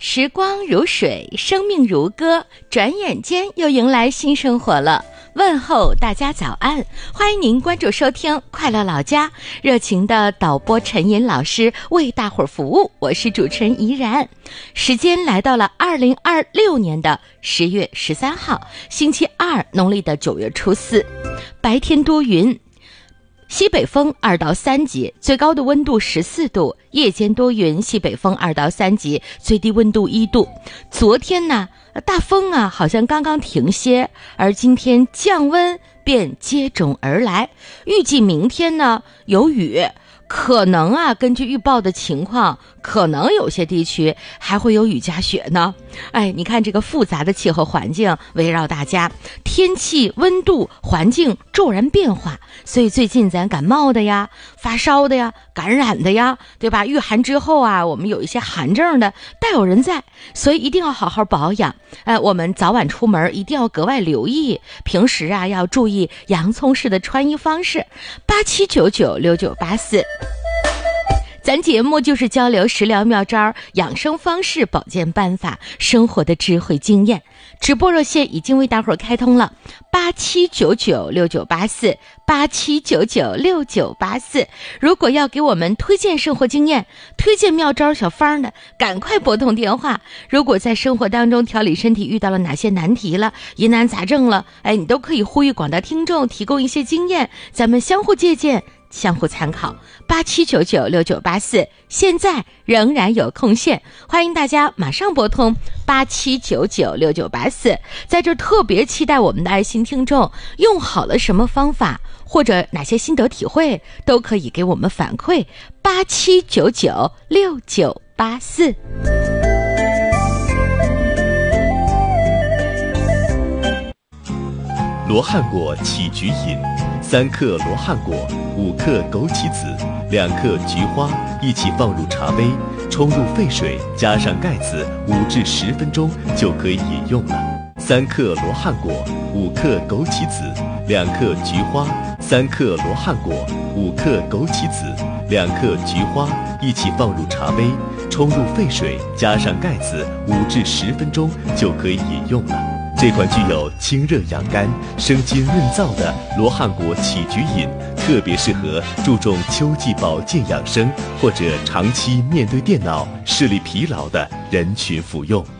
时光如水，生命如歌，转眼间又迎来新生活了。问候大家早安，欢迎您关注收听快乐老家，热情的导播陈寅老师为大伙儿服务，我是主持人怡然。时间来到了2026年的10月13号，星期二，农历的9月初4，白天多云，西北风2到3级，最高的温度14度，夜间多云，西北风2到3级，最低温度1度。昨天呢，大风啊好像刚刚停歇，而今天降温便接踵而来，预计明天呢有雨，可能啊根据预报的情况，可能有些地区还会有雨夹雪呢。你看这个复杂的气候环境围绕大家，天气温度环境骤然变化，所以最近咱感冒的呀，发烧的呀，感染的呀，对吧？御寒之后啊，我们有一些寒症的大有人在，所以一定要好好保养。我们早晚出门一定要格外留意，平时啊要注意洋葱式的穿衣方式。87996984，咱节目就是交流食疗妙招、养生方式、保健办法、生活的智慧经验。直播热线已经为大伙儿开通了，87996984 87996984。如果要给我们推荐生活经验、推荐妙招小方的，赶快拨通电话。如果在生活当中调理身体遇到了哪些难题了、疑难杂症了，你都可以呼吁广大听众提供一些经验，咱们相互借鉴，相互参考。87996984，现在仍然有空线，欢迎大家马上拨通87996984。在这特别期待我们的爱心听众用好了什么方法，或者哪些心得体会，都可以给我们反馈。87996984。 罗汉果起菊饮，3克罗汉果，5克枸杞子，2克菊花，一起放入茶杯，冲入沸水，加上盖子，5至10分钟就可以饮用了。3克罗汉果，5克枸杞子，2克菊花，3克罗汉果，5克枸杞子，2克菊花，一起放入茶杯，冲入沸水，加上盖子，5至10分钟就可以饮用了。这款具有清热养肝、生津润燥的罗汉果起菊饮，特别适合注重秋季保健养生或者长期面对电脑、视力疲劳的人群服用。